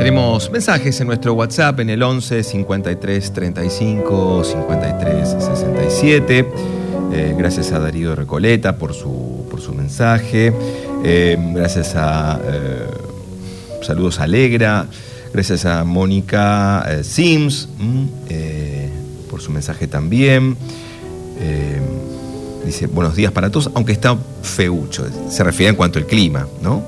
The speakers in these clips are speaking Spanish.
Tenemos mensajes en nuestro WhatsApp en el 11 53 35 53 67. Gracias a Darío Recoleta por su mensaje. Gracias a saludos a Alegra. Gracias a Mónica Sims por su mensaje también. Dice buenos días para todos, aunque está feucho. Se refiere en cuanto al clima, ¿no?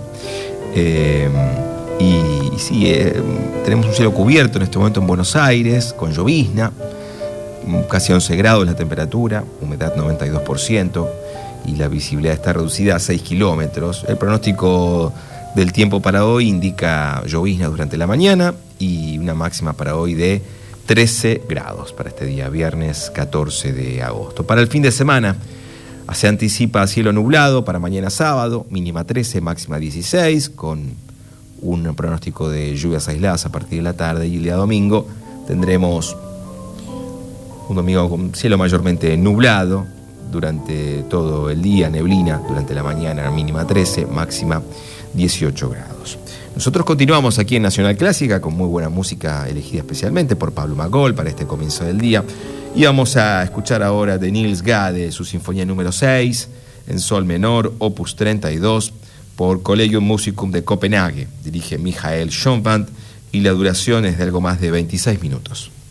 Y sí, tenemos un cielo cubierto en este momento en Buenos Aires, con llovizna, casi 11 grados la temperatura, humedad 92% y la visibilidad está reducida a 6 kilómetros. El pronóstico del tiempo para hoy indica llovizna durante la mañana y una máxima para hoy de 13 grados para este día, viernes 14 de agosto. Para el fin de semana se anticipa cielo nublado para mañana sábado, mínima 13, máxima 16, con un pronóstico de lluvias aisladas a partir de la tarde, y el día domingo tendremos un domingo con cielo mayormente nublado durante todo el día, neblina durante la mañana, mínima 13, máxima 18 grados. Nosotros continuamos aquí en Nacional Clásica con muy buena música elegida especialmente por Pablo Magol para este comienzo del día, y vamos a escuchar ahora de Niels Gade su sinfonía número 6 en sol menor, opus 32, por Collegium Musicum de Copenhague. Dirige Michael Schoenwand y la duración es de algo más de 26 minutos.